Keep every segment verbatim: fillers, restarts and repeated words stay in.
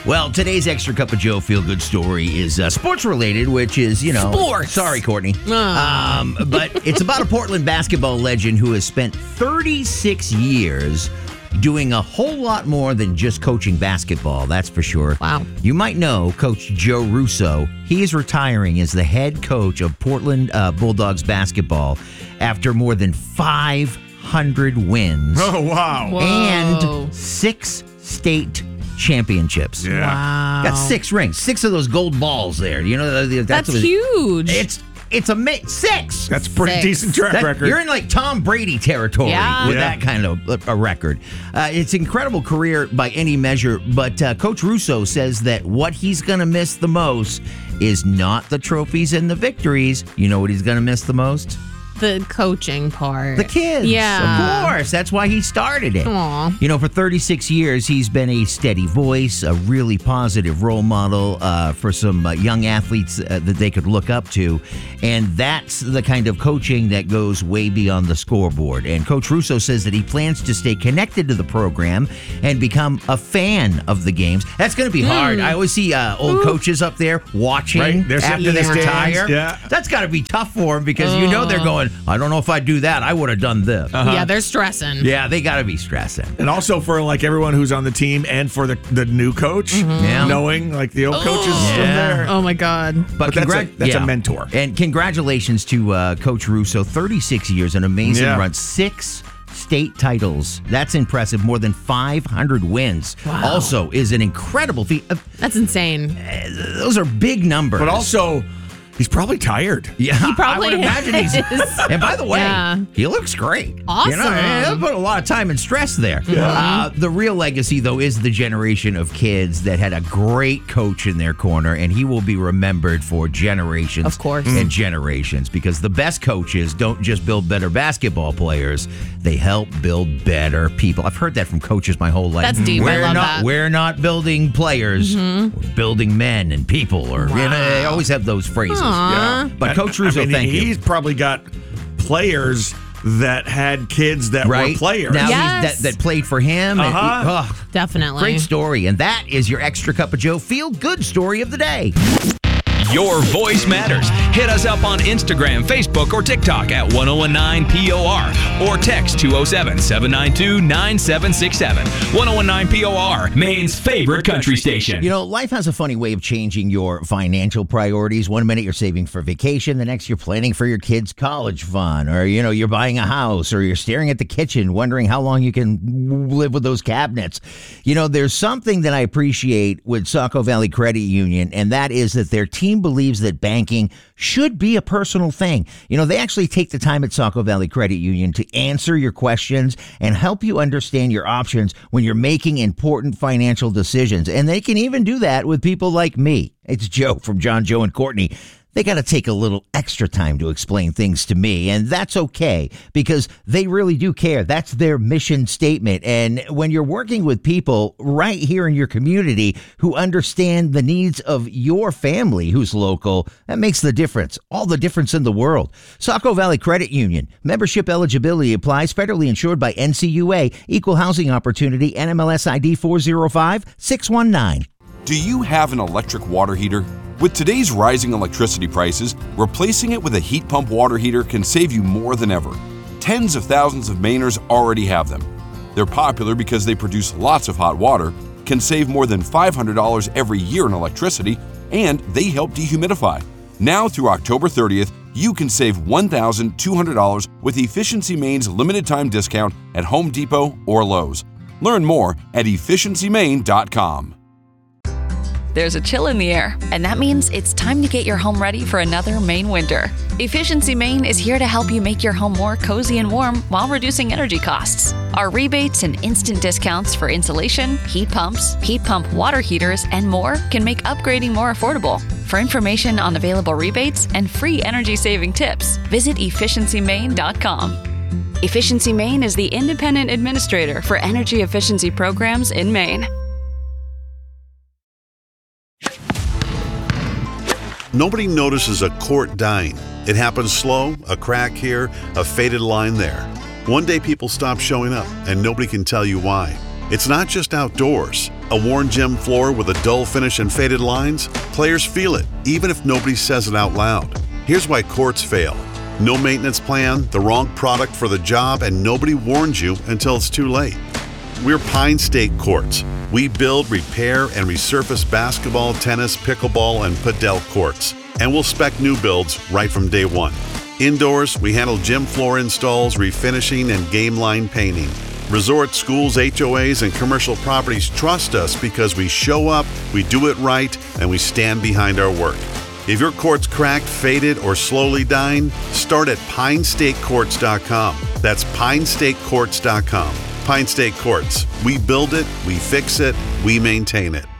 Well, today's Extra Cup of Joe feel-good story is uh, sports-related, which is, you know... Sports! Sorry, Courtney. Oh. Um, but it's about a Portland basketball legend who has spent thirty-six years doing a whole lot more than just coaching basketball, that's for sure. Wow. You might know Coach Joe Russo. He is retiring as the head coach of Portland uh, Bulldogs basketball after more than five hundred wins. Oh, wow. Whoa. And six state championships. Yeah. Wow. Got six rings, six of those gold balls there. You know, that's, That's what it- huge. It's it's a ma- six. That's a pretty Six. decent track That- record. You're in like Tom Brady territory Yeah. with Yeah. that kind of a, a record. Uh, it's an incredible career by any measure, but uh, Coach Russo says that what he's going to miss the most is not the trophies and the victories. You know what he's going to miss the most? the coaching part. The kids. Yeah. Of course. That's why he started it. Aw. You know, for thirty-six years, he's been a steady voice, a really positive role model uh, for some uh, young athletes uh, that they could look up to. And that's the kind of coaching that goes way beyond the scoreboard. And Coach Russo says that he plans to stay connected to the program and become a fan of the games. That's going to be hard. I always see uh, old coaches up there watching Right. They're after sitting they in the retire. stands. Yeah. That's got to be tough for them because you know they're going, I don't know if I'd do that. I would have done this. Yeah, they're stressing. Yeah, they got to be stressing. And also for like everyone who's on the team and for the, the new coach, Yeah. knowing like the old coach is still Yeah. there. Oh my God. But, But that's congrat- a- that's a yeah. mentor. And congratulations to uh, Coach Russo. thirty-six years, an amazing Yeah. run. Six state titles. That's impressive. More than five hundred wins. Wow. Also is an incredible feat. Uh, That's insane. those are big numbers. But also, he's probably tired. yeah, He probably I would imagine he's. is. And by the way, Yeah. he looks great. Awesome. You know, he put a lot of time and stress there. Uh, the real legacy, though, is the generation of kids that had a great coach in their corner, and he will be remembered for generations, Of course. and generations. Because the best coaches don't just build better basketball players; they help build better people. I've heard that from coaches my whole life. That's deep. I We're love not, that. We're not building players; we're building men and people. Or you know, they always have those phrases. Aw. But And, Coach Russo, I mean, thank you. He's probably got players that had kids that Right were players. now, Yes. he's, that that played for him. and he- Uh-huh. oh, Definitely. great story, and that is your Extra Cup of Joe Feel Good story of the day. Your voice matters. Hit us up on Instagram, Facebook, or TikTok at ten nineteen P O R or text two oh seven, seven nine two, nine seven six seven. ten nineteen P O R, Maine's favorite country station. You know, life has a funny way of changing your financial priorities. One minute you're saving for vacation, the next you're planning for your kids' college fund, or, you know, you're buying a house, or you're staring at the kitchen wondering how long you can live with those cabinets. You know, there's something that I appreciate with Saco Valley Credit Union, and that is that their team believes that banking should be a personal thing. You know, they actually take the time at Saco Valley Credit Union to answer your questions and help you understand your options when you're making important financial decisions. And they can even do that with people like me. It's Joe from John, Joe, and Courtney. They got to take a little extra time to explain things to me, and that's okay because they really do care. That's their mission statement. And when you're working with people right here in your community who understand the needs of your family who's local, that makes the difference, all the difference in the world. Saco Valley Credit Union. Membership eligibility applies. Federally insured by N C U A. Equal housing opportunity. N M L S I D four zero five six one nine. Do you have an electric water heater? With today's rising electricity prices, replacing it with a heat pump water heater can save you more than ever. Tens of thousands of Mainers already have them. They're popular because they produce lots of hot water, can save more than five hundred dollars every year in electricity, and they help dehumidify. Now through October thirtieth, you can save one thousand two hundred dollars with Efficiency Maine's limited time discount at Home Depot or Lowe's. Learn more at efficiency maine dot com. There's a chill in the air, and that means it's time to get your home ready for another Maine winter. Efficiency Maine is here to help you make your home more cozy and warm while reducing energy costs. Our rebates and instant discounts for insulation, heat pumps, heat pump water heaters, and more can make upgrading more affordable. For information on available rebates and free energy-saving tips, visit efficiency maine dot com. Efficiency Maine is the independent administrator for energy efficiency programs in Maine. Nobody notices a quart dying. It happens slow, a crack here, a faded line there. One day people stop showing up and nobody can tell you why. It's not just outdoors. A worn gym floor with a dull finish and faded lines? Players feel it, even if nobody says it out loud. Here's why courts fail. No maintenance plan, the wrong product for the job, and nobody warns you until it's too late. We're Pine State Courts. We build, repair, and resurface basketball, tennis, pickleball, and padel courts. And we'll spec new builds right from day one. Indoors, we handle gym floor installs, refinishing, and game line painting. Resorts, schools, H O As, and commercial properties trust us because we show up, we do it right, and we stand behind our work. If your court's cracked, faded, or slowly dying, start at pine state courts dot com. That's pine state courts dot com. Pine State Courts. We build it, we fix it, we maintain it.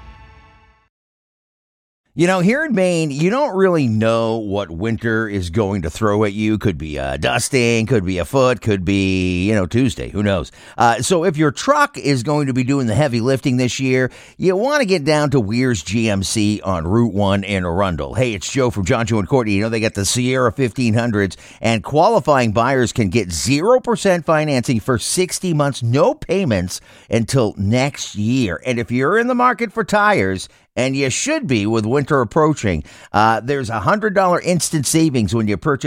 You know, here in Maine, you don't really know what winter is going to throw at you. Could be a dusting, could be a foot, could be, you know, Tuesday. Who knows? Uh, so if your truck is going to be doing the heavy lifting this year, you want to get down to Weir's G M C on Route one in Arundel. Hey, it's Joe from John, Joe, and Courtney. You know, they got the Sierra fifteen hundreds, and qualifying buyers can get zero percent financing for sixty months, no payments until next year. And if you're in the market for tires, and you should be with winter approaching, Uh, there's a one hundred dollars instant savings when you purchase